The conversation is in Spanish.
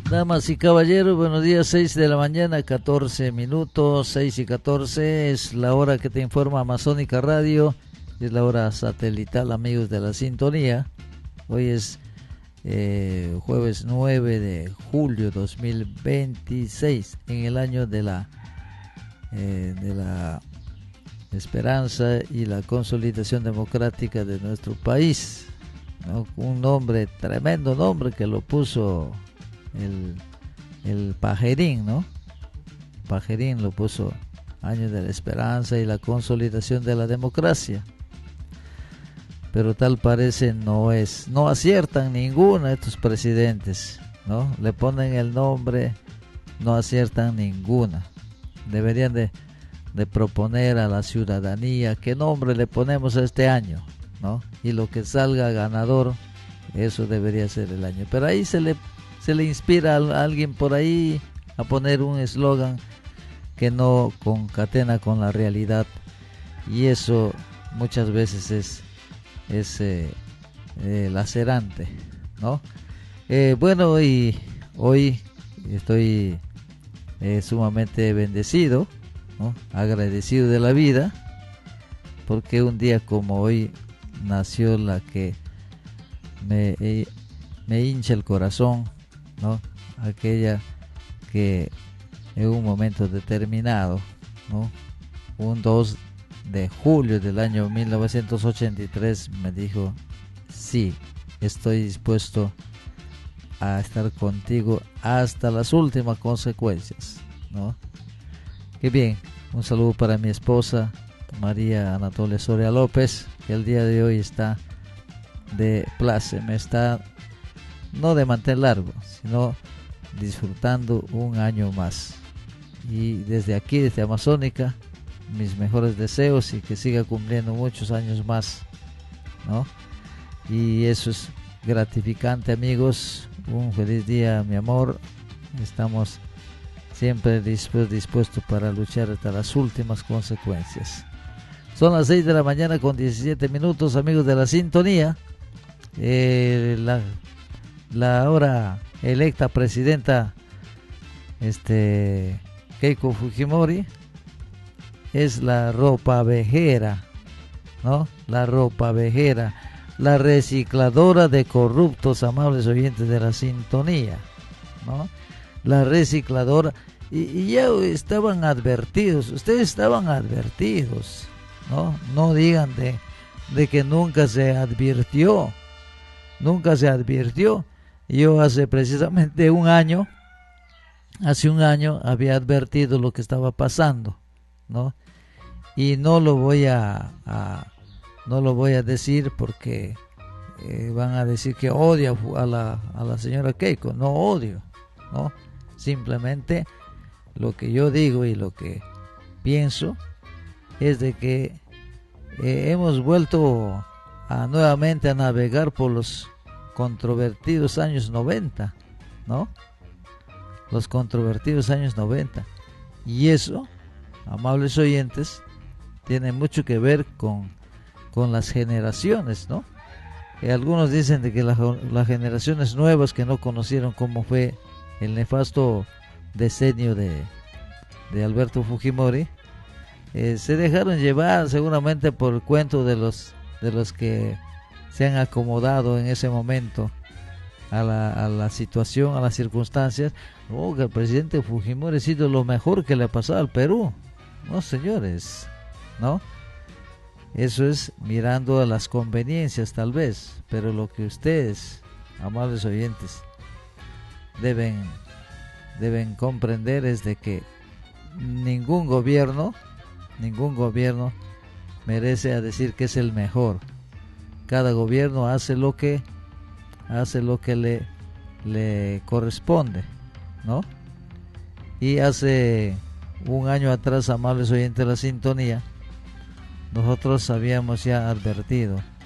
Damas y caballeros, buenos días, 6 de la mañana, 14 minutos, 6 y 14 es la hora que te informa Amazónica Radio, es la hora satelital, amigos de la sintonía. Hoy es jueves 9 de julio 2026, en el año de la esperanza y la consolidación democrática de nuestro país, ¿no? Un nombre, tremendo nombre que lo puso el Pajerín, ¿no? Pajerín lo puso, año de la esperanza y la consolidación de la democracia. Pero tal parece no es, no aciertan ninguno de estos presidentes, ¿no? Le ponen el nombre, no aciertan ninguna. Deberían de proponer a la ciudadanía qué nombre le ponemos a este año, ¿no? Y lo que salga ganador, eso debería ser el año. Pero ahí se le inspira a alguien por ahí a poner un eslogan que no concatena con la realidad, y eso muchas veces es lacerante, ¿no? Bueno, y hoy estoy sumamente bendecido, ¿no? Agradecido de la vida, porque un día como hoy nació la que me hincha el corazón, ¿no? Aquella que en un momento determinado, ¿no? Un 2 de julio del año 1983 me dijo: sí, estoy dispuesto a estar contigo hasta las últimas consecuencias, ¿no? Qué bien. Un saludo para mi esposa María Anatolia Soria López, que el día de hoy está de pláceme, está no de mantel largo, sino disfrutando un año más. Y desde aquí, desde Amazónica, mis mejores deseos y que siga cumpliendo muchos años más, ¿no? Y eso es gratificante, amigos. Un feliz día, mi amor. Estamos siempre dispuestos para luchar hasta las últimas consecuencias. Son las 6 de la mañana con 17 minutos, amigos de la sintonía. La ahora electa presidenta Keiko Fujimori es la ropa vejera, ¿no? La ropa vejera, la recicladora de corruptos, amables oyentes de la sintonía, ¿no? La recicladora, y ya estaban advertidos, ustedes estaban advertidos, ¿no? No digan de que nunca se advirtió. Yo hace precisamente hace un año había advertido lo que estaba pasando, ¿no? Y no lo voy a decir porque van a decir que odio a la señora Keiko. No odio, ¿no? Simplemente lo que yo digo y lo que pienso es de que hemos vuelto nuevamente a navegar por los controvertidos años 90, ¿no? Los controvertidos años 90. Y eso, amables oyentes, tiene mucho que ver con las generaciones, ¿no? Algunos dicen de que las generaciones nuevas que no conocieron cómo fue el nefasto decenio de Alberto Fujimori, se dejaron llevar seguramente por el cuento de los que se han acomodado en ese momento a la situación, a las circunstancias. Que el presidente Fujimori ha sido lo mejor que le ha pasado al Perú. No, señores, ¿no? Eso es mirando a las conveniencias tal vez, pero lo que ustedes, amables oyentes, deben comprender es de que ningún gobierno merece a decir que es el mejor. Cada gobierno hace lo que le corresponde, ¿no? Y hace un año atrás, amables oyentes de la sintonía, nosotros habíamos ya advertido